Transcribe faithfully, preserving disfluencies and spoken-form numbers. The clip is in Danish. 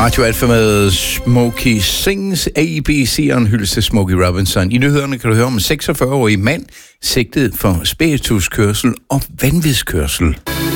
Radio Alfa med Smokey Sings A B C og en hyldest til Smokey Robinson. I nyhederne kan du høre om en seksogfyrre-årig mand sigtet for spirituskørsel og vanvidskørsel.